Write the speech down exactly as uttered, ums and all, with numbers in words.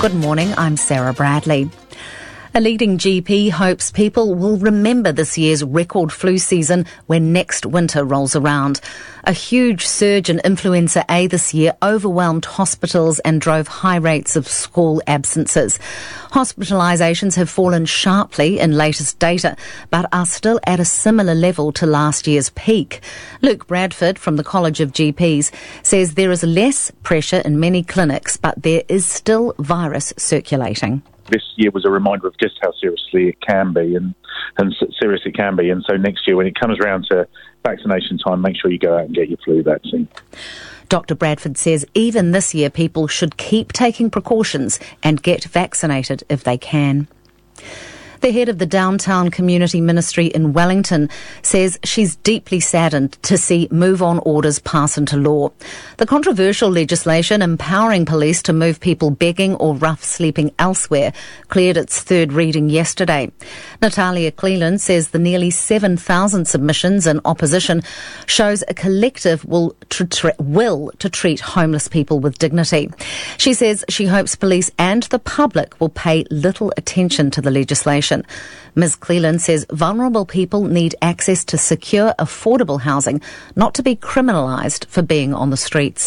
Good morning, I'm Sarah Bradley. A leading G P hopes people will remember this year's record flu season when next winter rolls around. A huge surge in influenza A this year overwhelmed hospitals and drove high rates of school absences. Hospitalisations have fallen sharply in latest data, but are still at a similar level to last year's peak. Luke Bradford from the College of G Ps says there is less pressure in many clinics, but there is still virus circulating. This year was a reminder of just how seriously it can be and, and serious it can be. And so next year, when it comes around to vaccination time, make sure you go out and get your flu vaccine. Doctor Bradford says even this year, people should keep taking precautions and get vaccinated if they can. The head of the Downtown Community Ministry in Wellington says she's deeply saddened to see move-on orders pass into law. The controversial legislation empowering police to move people begging or rough sleeping elsewhere cleared its third reading yesterday. Natalia Cleland says the nearly seven thousand submissions in opposition shows a collective will to, tra- will to treat homeless people with dignity. She says she hopes police and the public will pay little attention to the legislation. Miz Cleland says vulnerable people need access to secure, affordable housing, not to be criminalised for being on the streets.